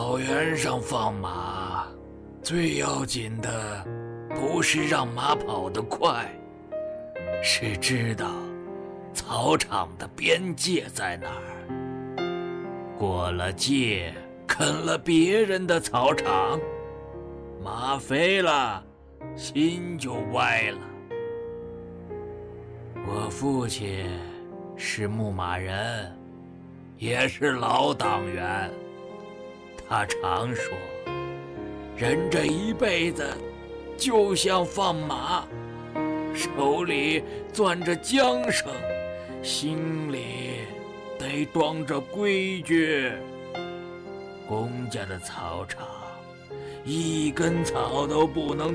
草原上放马，最要紧的不是让马跑得快，是知道草场的边界在哪儿。过了界，啃了别人的草场，马肥了，心就歪了。我父亲是牧马人，也是老党员。他常说，人这一辈子就像放马，手里攥着缰绳，心里得装着规矩。公家的草场，一根草都不能